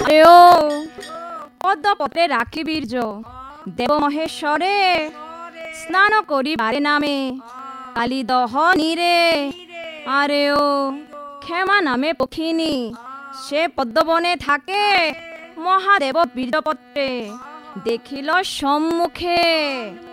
আরেও পদ্মপত্রে রাখি বীর্য দেব মহেশ্বরে স্নান করিবারে নামে কালী দহনীরে। আরেও ক্ষমা নামে পক্ষিনী সে পদ্মবনে থাকে মহাদেব বীর্যপত্রে দেখিল সম্মুখে।